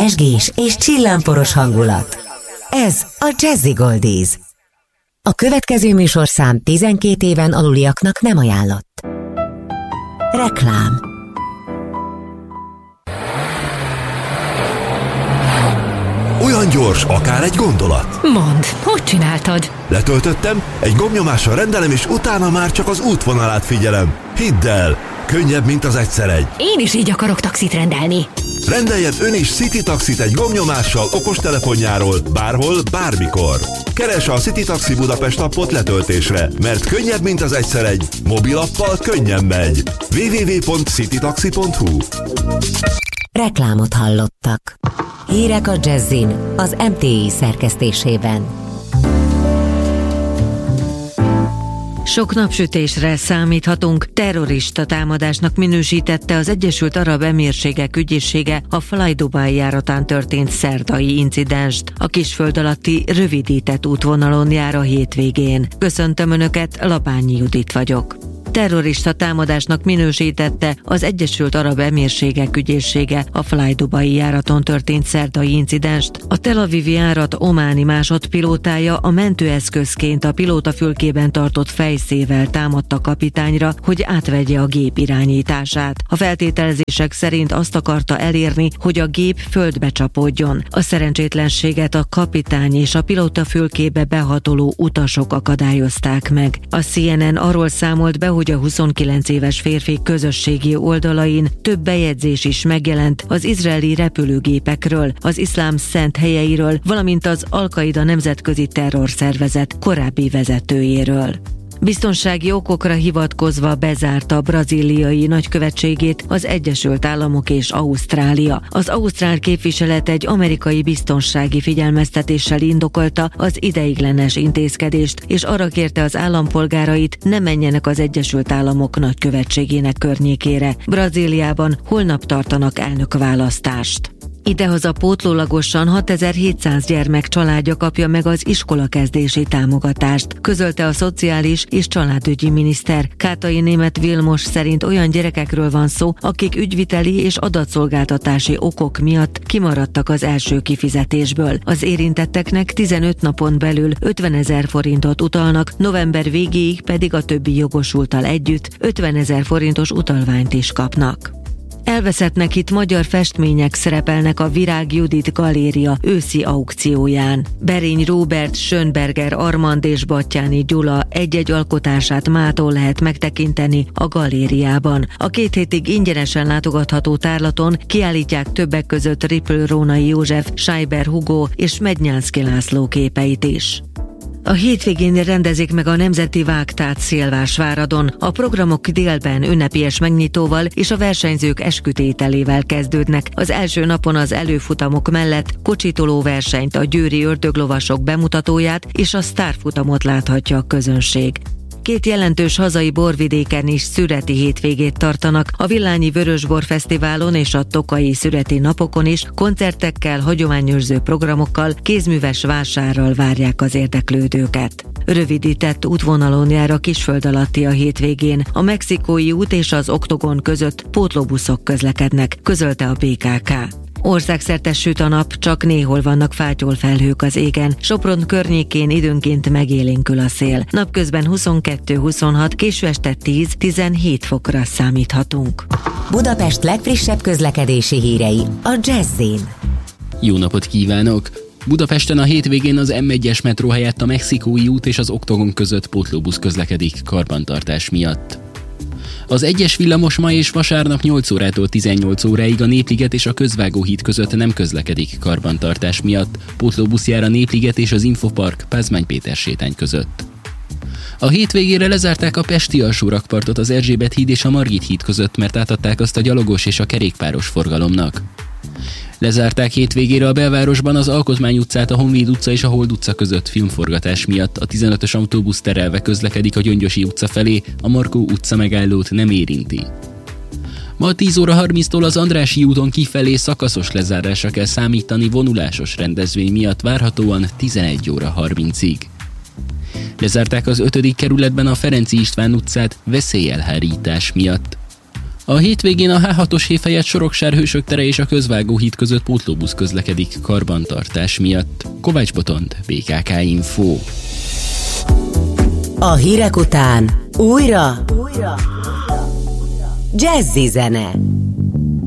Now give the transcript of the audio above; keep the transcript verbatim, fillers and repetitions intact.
rezsgés és csillámporos hangulat. Ez a Jazzy Goldies. A következő műsorszám tizenkét éven aluliaknak nem ajánlott. Reklám. Olyan gyors, akár egy gondolat. Mondd, hogy csináltad? Letöltöttem, egy gombnyomással rendelem, és utána már csak az útvonalát figyelem. Hidd el, könnyebb, mint az egyszer egy. Én is így akarok taxit rendelni. Rendeljen ön is City Taxit egy gombnyomással okostelefonjáról, bárhol, bármikor. Keresse a City Taxi Budapest appot letöltésre, mert könnyebb, mint az egyszer egy. Mobilappal könnyen megy. double-u double-u double-u pont citytaxi pont hu. Reklámot hallottak. Hírek a Jazzin, az em té i szerkesztésében. Sok napsütésre számíthatunk. Terrorista támadásnak minősítette az Egyesült Arab Emírségek ügyészsége a Fly Dubai járatán történt szerdai incidenst. A kisföld alatti rövidített útvonalon jár a hétvégén. Köszöntöm Önöket, Lapányi Judit vagyok. Terrorista támadásnak minősítette az Egyesült Arab Emírségek ügyészsége a Fly Dubai járaton történt szerdai incidenst. A Tel Avivi járat ománi másodpilótája a mentőeszközként a pilótafülkében tartott fejszével támadta a kapitányra, hogy átvegye a gép irányítását. A feltételezések szerint azt akarta elérni, hogy a gép földbe csapódjon. A szerencsétlenséget a kapitány és a pilótafülkébe behatoló utasok akadályozták meg. A cé en en arról számolt be, hogy a huszonkilenc éves férfi közösségi oldalain több bejegyzés is megjelent az izraeli repülőgépekről, az iszlám szent helyeiről, valamint az Al-Qaida nemzetközi terrorszervezet korábbi vezetőjéről. Biztonsági okokra hivatkozva bezárta a brazíliai nagykövetségét az Egyesült Államok és Ausztrália. Az ausztrál képviselet egy amerikai biztonsági figyelmeztetéssel indokolta az ideiglenes intézkedést, és arra kérte az állampolgárait, ne menjenek az Egyesült Államok nagykövetségének környékére. Brazíliában holnap tartanak elnökválasztást. Idehaza pótlólagosan hatezer-hétszáz gyermek családja kapja meg az iskolakezdési támogatást, közölte a szociális és családügyi miniszter. Kátai Németh Vilmos szerint olyan gyerekekről van szó, akik ügyviteli és adatszolgáltatási okok miatt kimaradtak az első kifizetésből. Az érintetteknek tizenöt napon belül ötvenezer forintot utalnak, november végéig pedig a többi jogosulttal együtt ötvenezer forintos utalványt is kapnak. Elveszettnek itt magyar festmények szerepelnek a Virág Judit Galéria őszi aukcióján. Berény Róbert, Schönberger Armand és Batthyáni Gyula egy-egy alkotását mától lehet megtekinteni a galériában. A két hétig ingyenesen látogatható tárlaton kiállítják többek között Ripl Rónai József, Scheiber Hugo és Mednyánszky László képeit is. A hétvégén rendezik meg a Nemzeti Vágtát Szélvásváradon. A programok délben ünnepélyes megnyitóval és a versenyzők eskütételével kezdődnek. Az első napon az előfutamok mellett kocsitoló versenyt, a győri ördöglovasok bemutatóját és a sztárfutamot láthatja a közönség. Két jelentős hazai borvidéken is szüreti hétvégét tartanak. A Villányi Vörösbor Fesztiválon és a Tokaji Szüreti Napokon is koncertekkel, hagyományőrző programokkal, kézműves vásárral várják az érdeklődőket. Rövidített útvonalon jár a kisföld alatti a hétvégén. A Mexikói út és az Oktogon között pótlóbuszok közlekednek, közölte a bé ká ká. Országszerte süt a nap, csak néhol vannak fátyolfelhők az égen. Sopron környékén időnként megélénkül a szél. Napközben huszonkettő-huszonhat, késő este tíz-tizenhét fokra számíthatunk. Budapest legfrissebb közlekedési hírei a Jazzin. Jó napot kívánok! Budapesten a hétvégén az em egyes metró helyett a Mexikói út és az Oktogon között pótlóbusz közlekedik karbantartás miatt. Az egyes villamos ma és vasárnap nyolc órától tizennyolc óráig a Népliget és a Közvágóhíd között nem közlekedik karbantartás miatt. Pótlóbusz jár a Népliget és az Infopark Pázmány Péter sétány között. A hétvégére lezárták a pesti alsórakpartot az Erzsébet híd és a Margit híd között, mert átadták azt a gyalogos és a kerékpáros forgalomnak. Lezárták hétvégére a belvárosban az Alkotmány utcát, a Honvéd utca és a Hold utca között filmforgatás miatt. A tizenötös autóbusz terelve közlekedik a Gyöngyösi utca felé, a Markó utca megállót nem érinti. Ma tíz óra harminctól az Andrássy úton kifelé szakaszos lezárásra kell számítani vonulásos rendezvény miatt, várhatóan tizenegy óra harmincig. Lezárták az ötödik kerületben a Ferenczy István utcát veszélyelhárítás miatt. A hétvégén a há hatos hév helyett Soroksári-Hősök tere és a Közvágó híd között pótlóbusz közlekedik karbantartás miatt. Kovács Botond, bé ká ká Info. A hírek után újra, újra, jazzy zene.